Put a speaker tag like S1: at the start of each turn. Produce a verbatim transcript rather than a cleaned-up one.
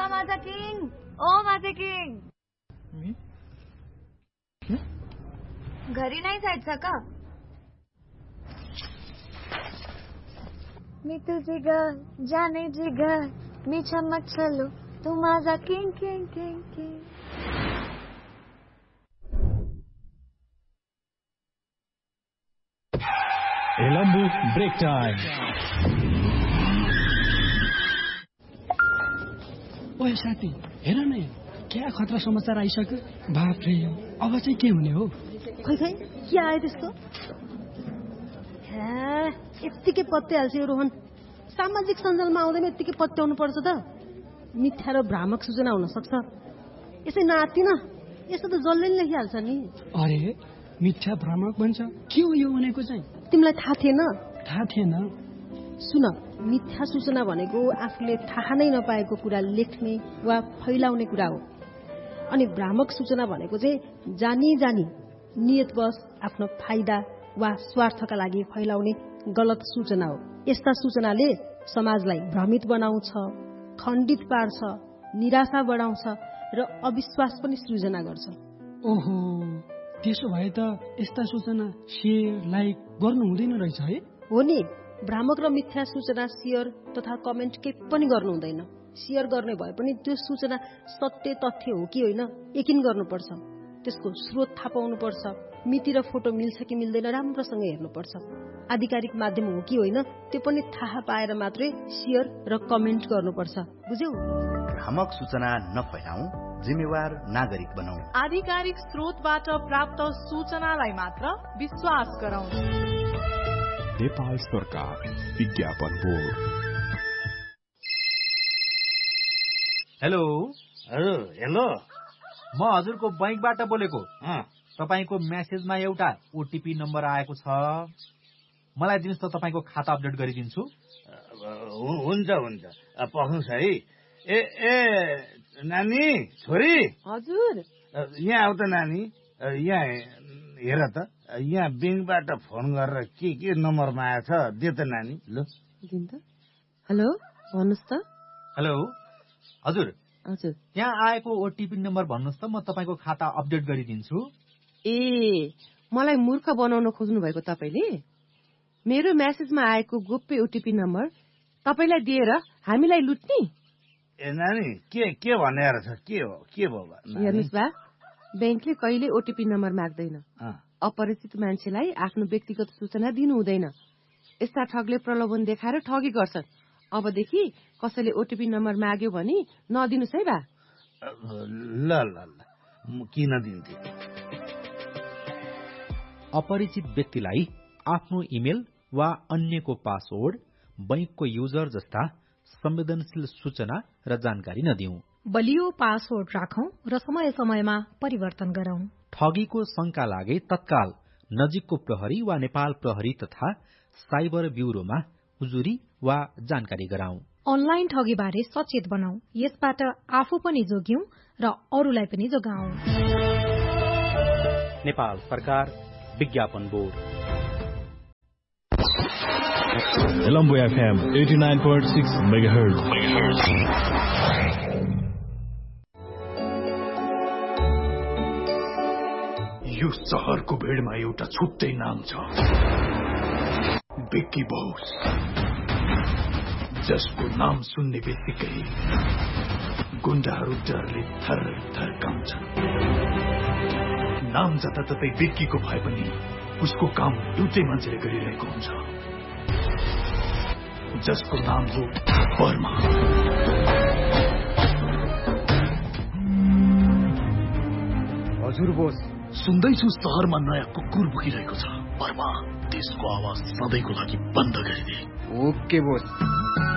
S1: Hello माझा king, ओ माझे king. घरी नाही जायचं का? मी तुझी ग जाने जिगर, मी चमक चलो तू माझा king king king king.
S2: एलम्बू brake time.
S3: ओए साथी, हेर न क्या खतरा समाचार आइसक्यो. बाफ्रे, अब चाहिँ के हुने हो?
S4: खै खै के आयो त्यस्तो? यत्तिकै पत्याइहाल्छ यो रोहन. सामाजिक सञ्जालमा आउँदैन यत्तिकै पत्याउनु पर्छ त. मिथ्या र भ्रामक सूचना हुन सक्छ. यसै नातिन यसो त जसले नि लेखिहाल्छ नि.
S3: अरे मिथ्या भ्रामक भन्छ, के हो यो भनेको चाहिँ?
S4: तिमीलाई थाहा थिएन?
S3: थाहा थिएन.
S4: सुन, मिथ्या सूचना भनेको आफूले थाहा नै नपाएको कुरा लेख्ने वा फैलाउने कुरा हो. अनि भ्रामक सूचना भनेको चाहिँ जानी जानी नियतवश आफ्नो फाइदा वा स्वार्थका लागि फैलाउने गलत सूचना हो. यस्ता सूचनाले समाजलाई भ्रमित बनाउँछ, खण्डित पार्छ, निराशा बढाउँछ र अविश्वास पनि सृजना गर्छ.
S3: ओहो, त्यसो भए त यस्ता सूचना शेयर लाइक गर्नु हुँदैन रहेछ है?
S4: हो नि, भ्रामक र मिथ्या सूचना शेयर तथा कमेन्ट के पनि गर्नु हुँदैन. शेयर गर्ने भए पनि त्यो सूचना सत्य तथ्य हो कि होइन यकिन गर्नुपर्छ. त्यसको स्रोत थाहा पाउनुपर्छ. मिति र फोटो मिल्छ कि मिल्दैन राम्रोसँग हेर्नुपर्छ. आधिकारिक माध्यम हो कि होइन त्यो पनि थाहा पाएर मात्रै शेयर र कमेन्ट गर्नुपर्छ. बुझ्यौ?
S5: भ्रामक सूचना नफैलाऊ, जिम्मेवार नागरिक बनाऊ.
S6: आधिकारिक स्रोतबाट प्राप्त सूचनालाई मात्र विश्वास गरौँ.
S2: नेपाल सरकार विज्ञापन बोर्ड.
S7: हेलो हजुर. हेलो, म हजुरको बैंकबाट बोलेको. तपाईको मेसेजमा एउटा ओटीपी नम्बर आएको छ, मलाई दिनुस् त, तपाईको खाता अपडेट गरिदिन्छु.
S8: हुन्छ हुन्छ, पख्नुस् है. ए ए नानी, छोरी.
S6: हजुर.
S8: यहाँ आऊ त नानी. यहाँ हेर त, यहाँ ब्याङ्कबाट फोन गरेर के के नम्बरमा आएछ, दे त नानी. ल
S4: दिन त. हेलो, भन्नुहोस् त.
S7: हेलो हजुर.
S4: हजुर.
S7: यहाँ आएको ओटीपी नम्बर भन्नुहोस् त, म तपाईँको खाता अपडेट गरिदिन्छु.
S4: ए, मलाई मूर्ख बनाउन खोज्नु भएको तपाईँले? मेरो मेसेजमा आएको गोप्य ओटीपी नम्बर तपाईँलाई दिएर हामीलाई लुट्ने?
S8: ए नानी, के के भनेर छ? के हो के भयो?
S4: हेर्नुहोस् बा, ब्याङ्कले कहिले ओटीपी नम्बर माग्दैन. अपरिचित मान्छेलाई आफ्नो व्यक्तिगत सूचना दिनु हुँदैन. यस्ता ठगले प्रलोभन देखाएर ठगी गर्छन्. अबदेखि कसैले ओटीपी नम्बर माग्यो भने नदिनुस् है बा.
S8: ल ल ल, म किन दिन्थे?
S7: अपरिचित व्यक्तिलाई आफ्नो इमेल वा अन्यको पासवर्ड, बैंकको युजर जस्ता संवेदनशील सूचना र जानकारी नदिऊ.
S9: बलियो पासवर्ड राखौं र समय समयमा परिवर्तन गरौं.
S7: ठगीको शंका लागे तत्काल नजिकको प्रहरी वा नेपाल प्रहरी तथा साइबर ब्यूरोमा उजुरी वा जानकारी गराउँ.
S9: अनलाइन ठगीबारे सचेत बनाऊ. यसबाट आफू पनि जोग्यौं र अरूलाई पनि जोगाऊ.
S7: नेपाल सरकार विज्ञापन board.
S2: एलम्बू FM eighty-nine point six megahertz.
S10: यो शहरको भिडमा एउटा छुट्टै नाम छ, बिक्की बोस, जसको नाम सुन्ने बित्तिकै गुण्डाहरू डरले थर थर काउँछन्. नाम जताततै बिक्कीको भए पनि उसको काम एउटै मान्छेले गरिरहेको हुन्छ, जसको नाम हो वर्मा.
S11: हजुर बोस,
S10: सुन्दैछु शहरमा नयाँ कुकुर भुकिरहेको छ. वर्मा, त्यसको आवाज सधैँको लागि बन्द गरिदिए.
S11: ओके बोस.